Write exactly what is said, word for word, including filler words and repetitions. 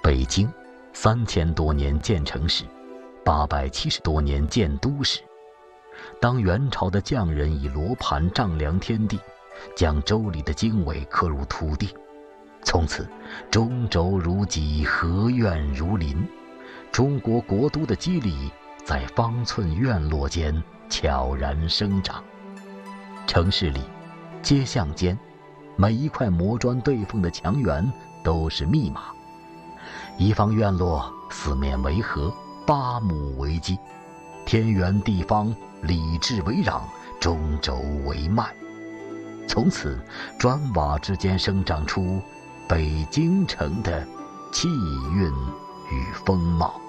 北京三千多年建成史，八百七十多年建都史。当元朝的匠人以罗盘丈量天地，将周礼的经纬刻入土地，从此中轴如脊，河苑如林。中国国都的肌理在方寸院落间悄然生长。城市里街巷间，每一块磨砖对缝的墙垣都是密码。一方院落四面为河，八亩为基，天圆地方，礼制为壤，中轴为脉。从此砖瓦之间生长出北京城的气韵与风貌。